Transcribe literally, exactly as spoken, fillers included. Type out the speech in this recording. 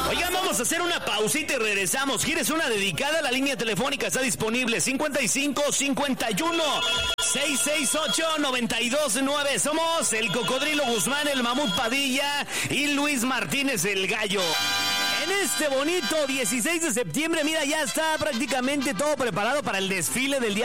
Oigan, vamos a hacer una pausita y regresamos. ¿Quieres una dedicada? La línea telefónica está disponible. cincuenta y cinco, cincuenta y uno, seiscientos sesenta y ocho, noventa y dos nueve. Somos el Cocodrilo Guzmán, el Mamut Padilla y Luis Martínez el Gallo. En este bonito dieciséis de septiembre, mira, ya está prácticamente todo preparado para el desfile del día